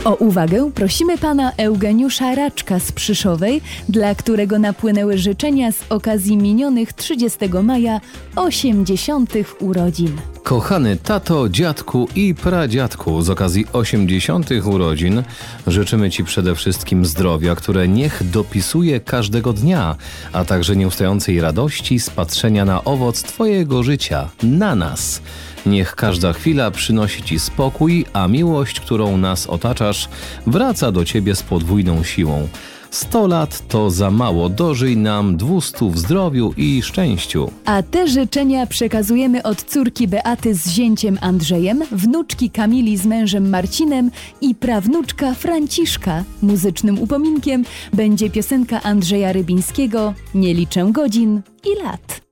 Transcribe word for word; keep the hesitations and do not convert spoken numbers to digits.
O uwagę prosimy pana Eugeniusza Raczka z Przyszowej, dla którego napłynęły życzenia z okazji minionych trzydziestego maja osiemdziesiątych urodzin. Kochany tato, dziadku i pradziadku, z okazji osiemdziesiątych urodzin życzymy ci przede wszystkim zdrowia, które niech dopisuje każdego dnia, a także nieustającej radości z patrzenia na owoc twojego życia, na nas. Niech każda chwila przynosi ci spokój, a miłość, którą nas otaczasz, wraca do ciebie z podwójną siłą. Sto lat to za mało, dożyj nam dwustu w zdrowiu i szczęściu. A te życzenia przekazujemy od córki Beaty z zięciem Andrzejem, wnuczki Kamili z mężem Marcinem i prawnuczka Franciszka. Muzycznym upominkiem będzie piosenka Andrzeja Rybińskiego „Nie liczę godzin i lat”.